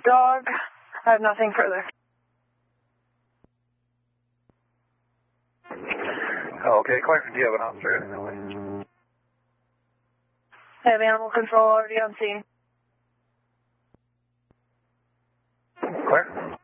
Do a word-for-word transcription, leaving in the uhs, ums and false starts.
Dog, I have nothing further. Oh, okay, Clarkson, do you have an officer heading that way? I have animal control already on scene. Clarkson?